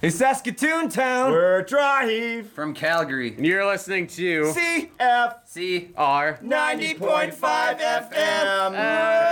In Saskatoon town. We're Drive. From Calgary. And you're listening to CF C. R 90.5 FM.